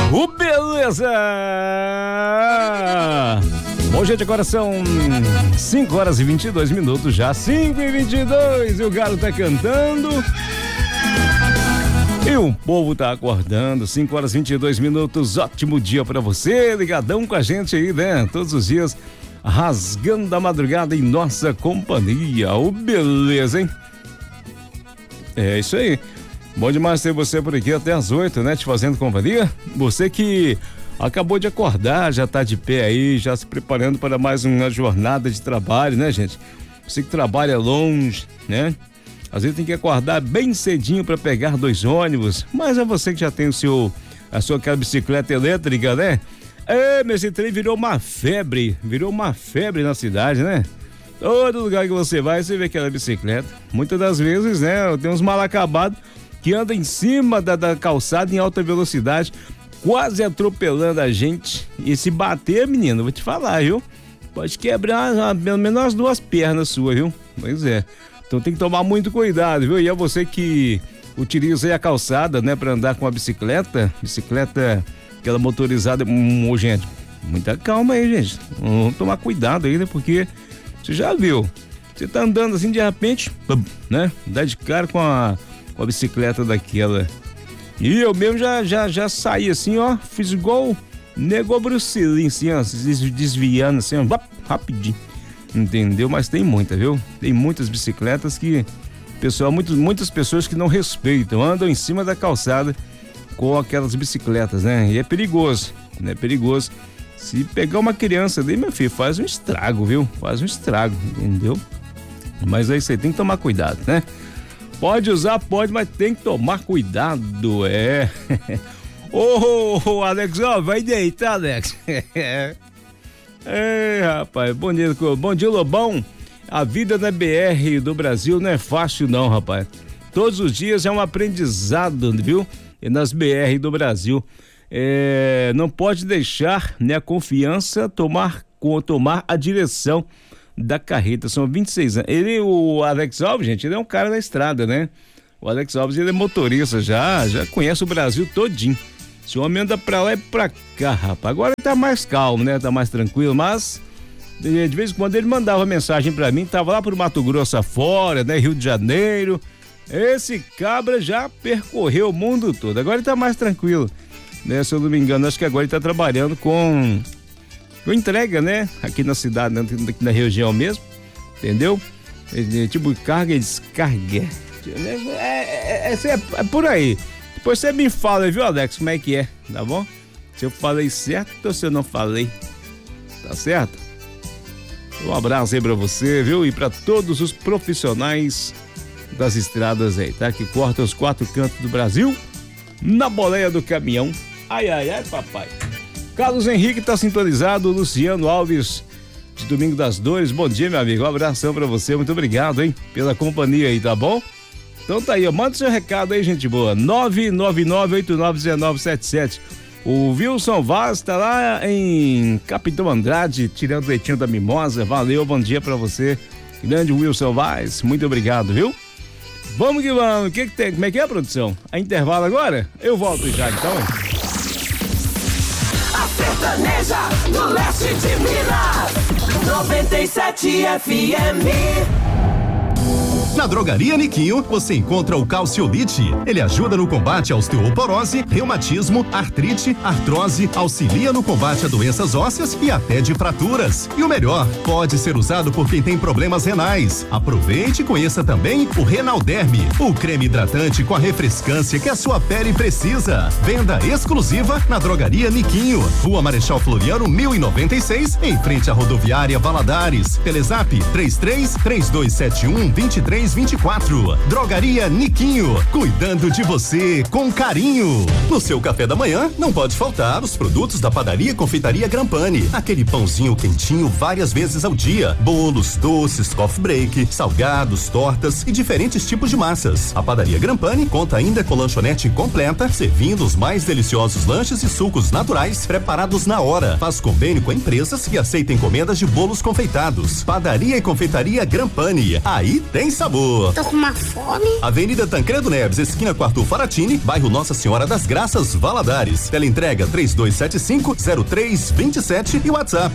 Beleza! Bom, gente, agora são 5h22 já, 5h22, e o galo tá cantando e o povo tá acordando. 5h22, ótimo dia pra você, ligadão com a gente aí, né? Todos os dias, rasgando a madrugada em nossa companhia. Beleza, hein? É isso aí. Bom demais ter você por aqui até as 8, né? Te fazendo companhia. Você que acabou de acordar, já tá de pé aí, já se preparando para mais uma jornada de trabalho, né, gente? Você que trabalha longe, né? Às vezes tem que acordar bem cedinho para pegar 2 ônibus, mas é você que já tem a sua aquela bicicleta elétrica, né? Mas esse trem virou uma febre na cidade, né? Todo lugar que você vai, você vê aquela bicicleta. Muitas das vezes, né, tem uns mal acabados que andam em cima da calçada em alta velocidade, quase atropelando a gente. E se bater, menino, vou te falar, viu? Pode quebrar pelo menos as 2 pernas suas, viu? Pois é. Então tem que tomar muito cuidado, viu? E é você que utiliza aí a calçada, né, pra andar com a bicicleta, aquela motorizada. Gente, muita calma aí, gente. Vamos tomar cuidado aí, né? Porque você já viu, você tá andando assim, de repente, né? Dá de cara com a bicicleta daquela. E eu mesmo já saí assim, ó, fiz igual nego Bruce Lee, assim, ó, desviando assim, ó, rapidinho, entendeu? Mas tem muita, viu? Tem muitas bicicletas que, pessoal, muitas pessoas que não respeitam, andam em cima da calçada com aquelas bicicletas, né? E é perigoso, né? Perigoso. Se pegar uma criança daí, meu filho, faz um estrago, viu? Faz um estrago, entendeu? Mas é isso aí, tem que tomar cuidado, né? Pode usar, pode, mas tem que tomar cuidado, é. Ô, Alex, ó, vai deitar, Alex. Rapaz, bom dia, Lobão. A vida na BR do Brasil não é fácil não, rapaz. Todos os dias é um aprendizado, viu? E nas BR do Brasil. Não pode deixar, né, a confiança tomar a direção da carreta. São 26 anos. O Alex Alves, gente, ele é um cara da estrada, né? O Alex Alves, ele é motorista, já conhece o Brasil todinho. Esse homem anda pra lá e pra cá, rapaz. Agora ele tá mais calmo, né? Tá mais tranquilo, mas de vez em quando ele mandava mensagem pra mim, tava lá pro Mato Grosso afora, né? Rio de Janeiro. Esse cabra já percorreu o mundo todo. Agora ele tá mais tranquilo, né? Se eu não me engano, acho que agora ele tá trabalhando com entrega, né? Aqui na cidade, aqui na região mesmo, entendeu? Tipo carga e descarga. É por aí. Depois você me fala, viu, Alex, como é que é, tá bom? Se eu falei certo ou se eu não falei, tá certo? Um abraço aí pra você, viu? E pra todos os profissionais das estradas aí, tá? Que cortam os 4 cantos do Brasil na boleia do caminhão. Ai, papai. Carlos Henrique tá sintonizado, Luciano Alves de Domingo das Dores, bom dia, meu amigo, um abração pra você, muito obrigado, hein, pela companhia aí, tá bom? Então tá aí, ó, manda seu recado aí, gente boa, 999891977. O Wilson Vaz tá lá em Capitão Andrade, tirando o leitinho da mimosa, valeu, bom dia pra você, grande Wilson Vaz, muito obrigado, viu? Vamos que vamos, o que tem, como é que é, produção? A intervalo agora? Eu volto já, então, hein? Sertaneja do leste de Minas, 97 FM. Na Drogaria Niquinho, você encontra o Calciolite. Ele ajuda no combate à osteoporose, reumatismo, artrite, artrose, auxilia no combate a doenças ósseas e até de fraturas. E o melhor, pode ser usado por quem tem problemas renais. Aproveite e conheça também o Renalderme, o creme hidratante com a refrescância que a sua pele precisa. Venda exclusiva na Drogaria Niquinho, Rua Marechal Floriano 1096, em frente à rodoviária Valadares. Telezap 33-3271-2324. Drogaria Niquinho, cuidando de você com carinho. No seu café da manhã, não pode faltar os produtos da Padaria e Confeitaria Grampani. Aquele pãozinho quentinho várias vezes ao dia. Bolos, doces, coffee break, salgados, tortas e diferentes tipos de massas. A Padaria Grampani conta ainda com lanchonete completa, servindo os mais deliciosos lanches e sucos naturais preparados na hora. Faz convênio com empresas que aceitam encomendas de bolos confeitados. Padaria e Confeitaria Grampani. Aí tem sabor. sabor. Tô com uma fome. Avenida Tancredo Neves, esquina com Arthur Faratini, bairro Nossa Senhora das Graças, Valadares. Teleentrega 3275-0327 e WhatsApp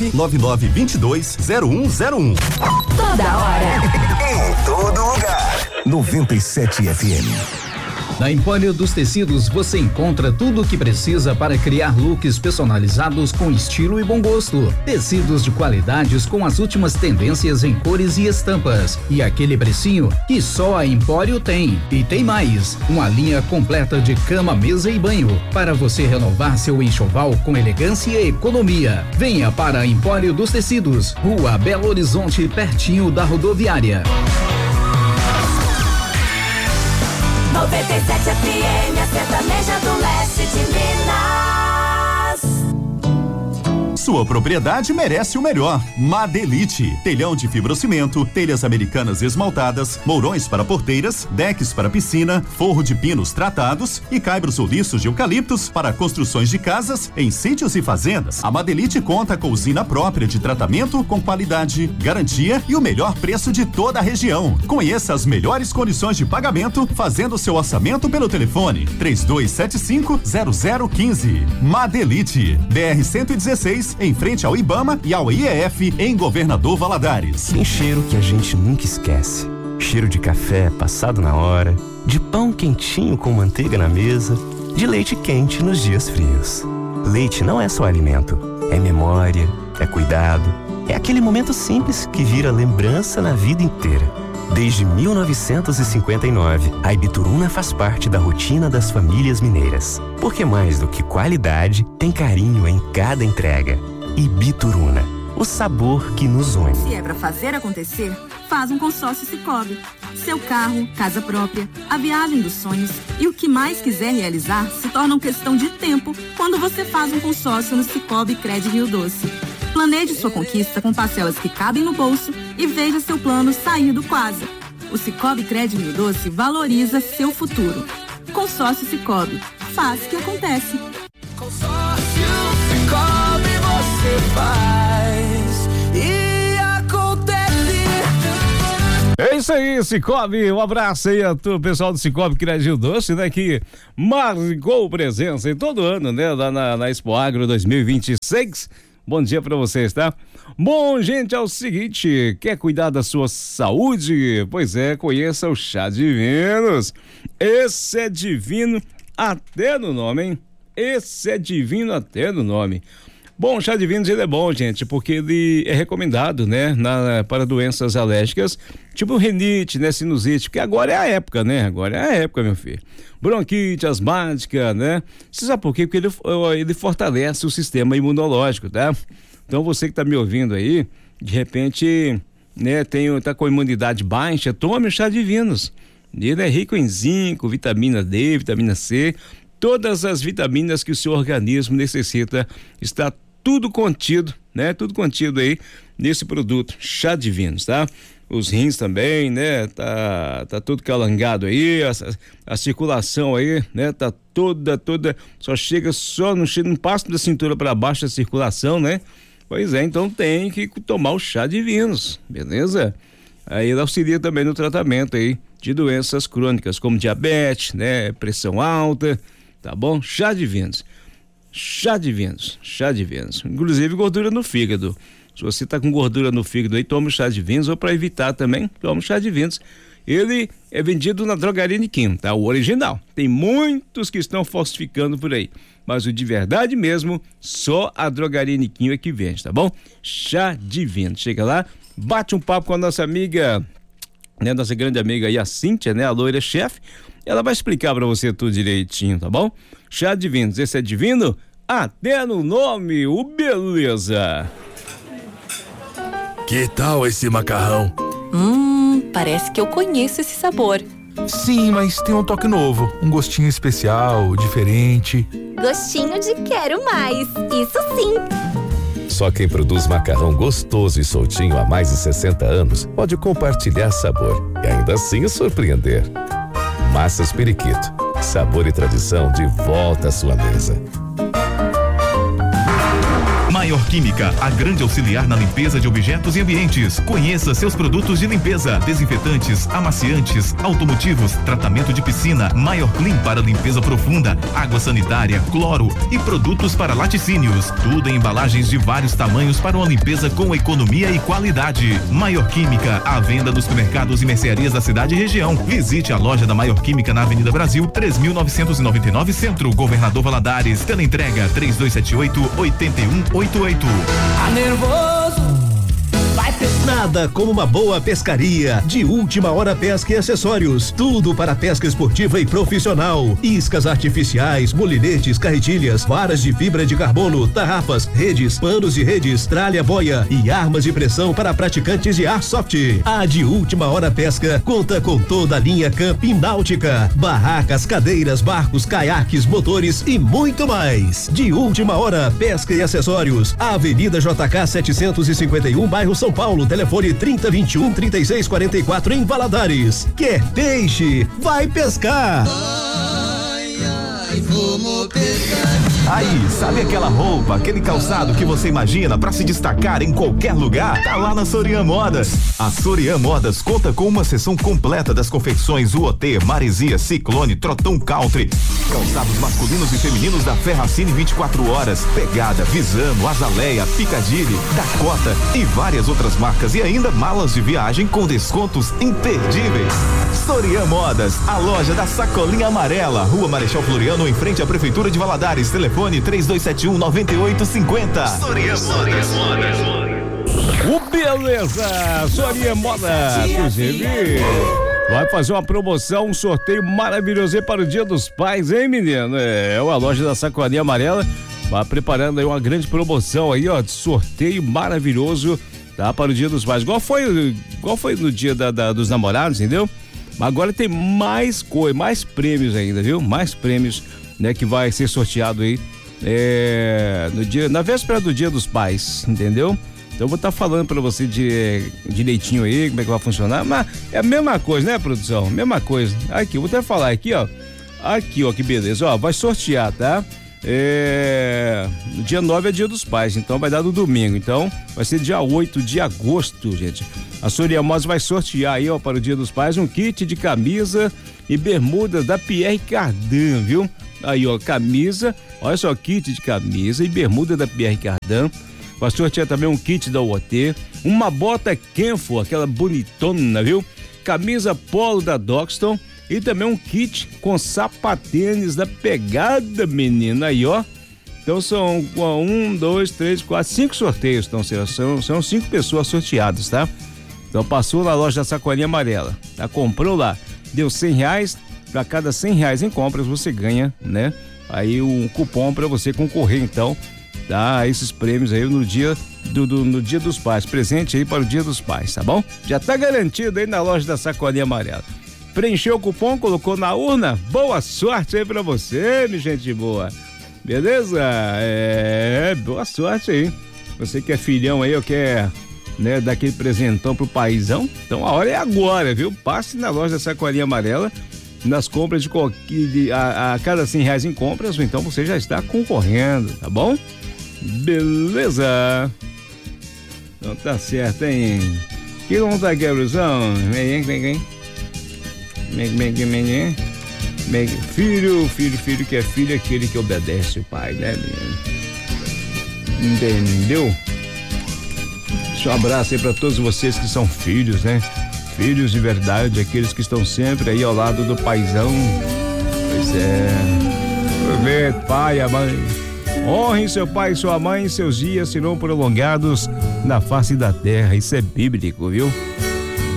999220101. Toda hora. Em todo lugar. 97 FM. Na Empório dos Tecidos você encontra tudo o que precisa para criar looks personalizados com estilo e bom gosto. Tecidos de qualidades com as últimas tendências em cores e estampas. E aquele precinho que só a Empório tem. E tem mais, uma linha completa de cama, mesa e banho para você renovar seu enxoval com elegância e economia. Venha para a Empório dos Tecidos, Rua Belo Horizonte, pertinho da rodoviária. 97 FM, a sertaneja do leste de Minas. Sua propriedade merece o melhor. Madelite, telhão de fibrocimento, telhas americanas esmaltadas, mourões para porteiras, decks para piscina, forro de pinos tratados e caibros ou liços de eucaliptos para construções de casas em sítios e fazendas. A Madelite conta com usina própria de tratamento com qualidade, garantia e o melhor preço de toda a região. Conheça as melhores condições de pagamento fazendo seu orçamento pelo telefone 3275-0015. Madelite, BR-116, em frente ao IBAMA e ao IEF, em Governador Valadares. Tem cheiro que a gente nunca esquece. Cheiro de café passado na hora, de pão quentinho com manteiga na mesa, de leite quente nos dias frios. Leite não é só alimento, é memória, é cuidado, é aquele momento simples que vira lembrança na vida inteira. Desde 1959, a Ibituruna faz parte da rotina das famílias mineiras. Porque mais do que qualidade, tem carinho em cada entrega. Ibituruna, o sabor que nos une. Se é para fazer acontecer, faz um consórcio Sicoob. Seu carro, casa própria, a viagem dos sonhos e o que mais quiser realizar se tornam questão de tempo quando você faz um consórcio no Sicoob Cred Rio Doce. Planeje sua conquista com parcelas que cabem no bolso e veja seu plano sair do quase. O Sicoob Cred Rio Doce valoriza seu futuro. Consórcio Sicoob. Faz que acontece. Consórcio Sicoob, você faz e acontece. É isso aí, Sicoob. Um abraço aí a todo o pessoal do Sicoob Cred Rio Doce, né? Que marcou presença em todo ano, né? Lá na Expo Agro 2026. Bom dia pra vocês, tá? Bom, gente, é o seguinte, quer cuidar da sua saúde? Pois é, conheça o Chá Divinos. Esse é divino até no nome, hein? Esse é divino até no nome. Bom, o Chá Divinos, ele é bom, gente, porque ele é recomendado, né? Para doenças alérgicas, tipo rinite, né? Sinusite, porque agora é a época, né? Agora é a época, meu filho. Bronquite, asmática, né? Você sabe por quê? Porque ele fortalece o sistema imunológico, tá? Então você que tá me ouvindo aí, de repente, né? Tá com a imunidade baixa, tome o Chá Divinos. Ele é rico em zinco, vitamina D, vitamina C, todas as vitaminas que o seu organismo necessita, está tudo contido, né? Tudo contido aí nesse produto, Chá Divinos, tá? Os rins também, né? Tá tudo calangado aí, a circulação aí, né? Tá toda, não passa da cintura para baixo a circulação, né? Pois é, então tem que tomar o Chá Divinos, beleza? Aí ele auxilia também no tratamento aí de doenças crônicas, como diabetes, né? Pressão alta, tá bom? Chá Divinos. Chá Divinos. Inclusive gordura no fígado. Se você tá com gordura no fígado aí, toma o Chá Divinos, ou para evitar também, toma o Chá Divinos. Ele é vendido na Drogaria Niquinho, tá? O original. Tem muitos que estão falsificando por aí, mas o de verdade mesmo, só a Drogaria Niquinho é que vende, tá bom? Chá Divinos. Chega lá, bate um papo com a nossa amiga, né? Nossa grande amiga aí, a Cíntia, né? A loira chefe. Ela vai explicar pra você tudo direitinho, tá bom? Chá Divinos, esse é divino até no nome, o beleza. Que tal esse macarrão? Parece que eu conheço esse sabor. Sim, mas tem um toque novo, um gostinho especial, diferente. Gostinho de quero mais, isso sim. Só quem produz macarrão gostoso e soltinho há mais de 60 anos pode compartilhar sabor e ainda assim surpreender. Massas Periquito, sabor e tradição de volta à sua mesa. Maior Química, a grande auxiliar na limpeza de objetos e ambientes. Conheça seus produtos de limpeza: desinfetantes, amaciantes, automotivos, tratamento de piscina, Maior Clean para limpeza profunda, água sanitária, cloro e produtos para laticínios. Tudo em embalagens de vários tamanhos para uma limpeza com economia e qualidade. Maior Química, à venda nos supermercados e mercearias da cidade e região. Visite a loja da Maior Química na Avenida Brasil, 3.999 Centro, Governador Valadares. Teleentrega 3278-8188. Tá nervoso? Nada como uma boa pescaria. De Última Hora Pesca e Acessórios. Tudo para pesca esportiva e profissional. Iscas artificiais, molinetes, carretilhas, varas de fibra de carbono, tarrafas, redes, panos de redes, tralha boia e armas de pressão para praticantes de airsoft. A De Última Hora Pesca conta com toda a linha camping náutica, barracas, cadeiras, barcos, caiaques, motores e muito mais. De Última Hora Pesca e Acessórios. Avenida JK 751, bairro São Paulo, telefone 3021-3644 em Valadares. Quer peixe? Vai pescar! Vamos pescar. Aí, sabe aquela roupa, aquele calçado que você imagina pra se destacar em qualquer lugar? Tá lá na Sorian Modas. A Sorian Modas conta com uma seção completa das confecções UOT, Maresia, Ciclone, Trotão Country, calçados masculinos e femininos da Ferracini 24 horas, Pegada, Visano, Azaleia, Piccadilly, Dakota e várias outras marcas, e ainda malas de viagem com descontos imperdíveis. Sorian Modas, a loja da sacolinha amarela, Rua Marechal Floriano, em frente à Prefeitura de Valadares. Telefone 3271-9850. Sorian Modas. O beleza, Sorian Modas, inclusive, vai fazer uma promoção, um sorteio maravilhoso aí para o Dia dos Pais, hein, menino? É a loja da Sacolinha Amarela, vai preparando aí uma grande promoção aí, ó, de sorteio maravilhoso, tá? Para o Dia dos Pais, igual foi no dia dos namorados, entendeu? Mas agora tem mais coisa, mais prêmios ainda, viu? Mais prêmios, né, que vai ser sorteado aí na véspera do Dia dos Pais, entendeu? Então eu vou estar falando pra você direitinho aí, como é que vai funcionar, mas é a mesma coisa, né, produção? Mesma coisa. Aqui, eu vou até falar aqui, ó. Aqui, ó, que beleza, ó, vai sortear, tá? No dia 9 é Dia dos Pais, então vai dar no domingo, então vai ser dia 8 de agosto, gente. A Sorian Modas vai sortear aí, ó, para o Dia dos Pais, um kit de camisa e bermudas da Pierre Cardin, viu? Aí, ó, camisa, olha só, kit de camisa e bermuda da Pierre Cardin. Vai sortear também um kit da UOT, uma bota Kenfo, aquela bonitona, viu? Camisa polo da Doxton e também um kit com sapatênis da Pegada, menina, aí, ó. Então são 1, 2, 3, 4, 5 sorteios, então são 5 pessoas sorteadas, tá? Então passou na loja da Sacolinha Amarela, tá? Comprou lá, deu R$100, para cada R$100 em compras você ganha, né? Aí um cupom para você concorrer, então, tá? Esses prêmios aí no dia no Dia dos Pais, presente aí para o Dia dos Pais, tá bom? Já tá garantido aí na loja da Sacolinha Amarela. Preencheu o cupom, colocou na urna, boa sorte aí pra você, minha gente boa. Beleza? Boa sorte aí. Você que é filhão aí, ou quer, né, dar aquele presentão pro paizão, então a hora é agora, viu? Passe na loja da Sacolinha Amarela, nas compras a cada R$100 em compras, então você já está concorrendo, tá bom? Beleza? Então tá certo, hein? Que não tá quebruzão? Vem. Filho que é filho é aquele que obedece o pai, né, menino? Entendeu? Um abraço aí pra todos vocês que são filhos, né? Filhos de verdade, aqueles que estão sempre aí ao lado do paizão. Pois é. Aproveite, pai e a mãe. Honrem seu pai e sua mãe, seus dias serão prolongados na face da terra. Isso é bíblico, viu?